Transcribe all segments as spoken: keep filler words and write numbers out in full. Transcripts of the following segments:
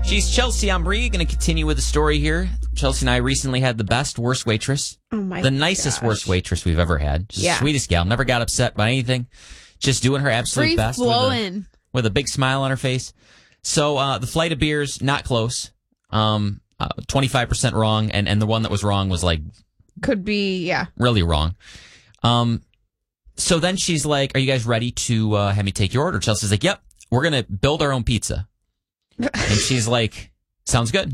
She's Chelsea Ambry. Going to continue with the story here. Chelsea and I recently had the best, worst waitress. Oh my The nicest, gosh. worst waitress we've ever had. Just Yeah. the sweetest gal. Never got upset by anything. Just doing her absolute Free best. With a, flowing. with a big smile on her face. So uh, the flight of beers, not close. Um, uh, twenty-five percent wrong. And, and the one that was wrong was like Could be, yeah. really wrong. Um, so then she's like, are you guys ready to uh, have me take your order? Chelsea's like, yep, we're going to build our own pizza. And she's like, sounds good.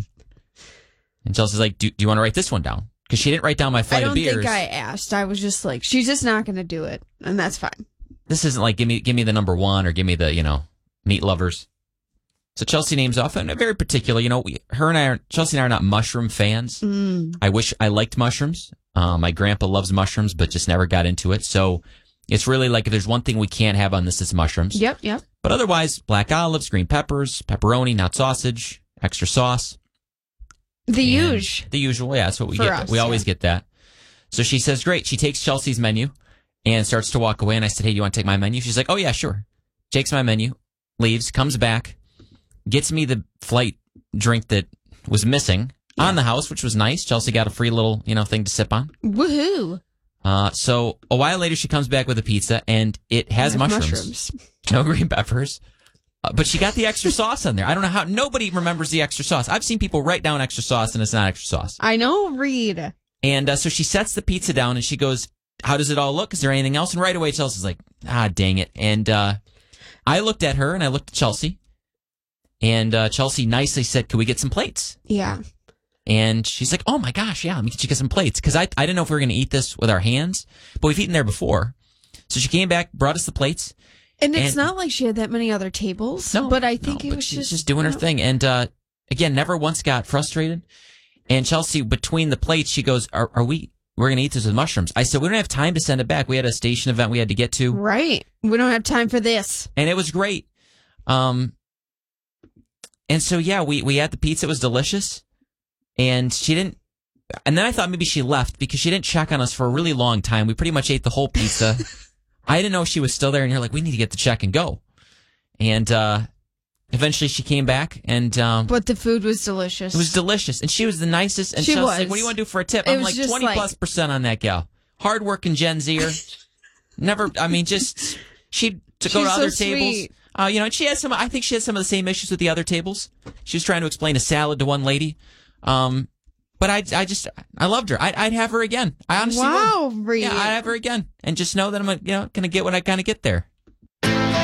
And Chelsea's like, do, do you want to write this one down? Because she didn't write down my I flight don't of beers. think I asked. I was just like, she's just not going to do it. And that's fine. This isn't like, give me give me the number one or give me the, you know, meat lovers. So Chelsea names off, and very particular, you know, we, her and I are, Chelsea and I are not mushroom fans. Mm. I wish I liked mushrooms. Uh, my grandpa loves mushrooms, but just never got into it. So it's really like if there's one thing we can't have on this, it's mushrooms. Yep, yep. But otherwise, black olives, green peppers, pepperoni, not sausage, extra sauce. The And huge. The usual, yeah, that's what we For get. us, we always yeah. get that. So she says, great. She takes Chelsea's menu and starts to walk away. And I said, hey, do you want to take my menu? She's like, oh, yeah, sure. Takes my menu, leaves, comes back, gets me the flight drink that was missing Yeah. on the house, which was nice. Chelsea got a free little, you know, thing to sip on. Woohoo. Uh, so a while later, she comes back with a pizza, and it has With mushrooms. mushrooms. No green peppers. Uh, but she got the extra sauce on there. I don't know how. Nobody remembers the extra sauce. I've seen people write down extra sauce, and it's not extra sauce. I know, Reed. And uh, so she sets the pizza down, and she goes, how does it all look? Is there anything else? And right away, Chelsea's like, ah, dang it. And uh, I looked at her, and I looked at Chelsea. And uh, Chelsea nicely said, can we get some plates? Yeah. And she's like, oh, my gosh, yeah, let me get you get some plates. Because I, I didn't know if we were going to eat this with our hands, but we've eaten there before. So she came back, brought us the plates. And it's And- not like she had that many other tables. No, but I think no, it but was she's just, just doing her thing. And uh, again, never once got frustrated. And Chelsea, between the plates, she goes, are, are we, we're going to eat this with mushrooms. I said, we don't have time to send it back. We had a station event we had to get to. Right. We don't have time for this. And it was great. Um, and so, yeah, we, we had the pizza. It was delicious. And she didn't, and then I thought maybe she left because she didn't check on us for a really long time. We pretty much ate the whole pizza. I didn't know she was still there. And you're like, we need to get the check and go. And uh, eventually she came back, and um, But the food was delicious. it was delicious. And she was the nicest. And She Chelsea's was. like, what do you want to do for a tip? It I'm was like, just twenty like- plus percent on that gal. Hardworking Gen Zer. Never, I mean, just, she'd to go She's to so other tables. sweet. Uh, you know, and she had some, I think she had some of the same issues with the other tables. She was trying to explain a salad to one lady. Um, but I, I just, I loved her. I'd, I'd have her again. I honestly would. Wow, Reed. Yeah, I'd have her again. And just know that I'm, you know, going to get when I kind of get there.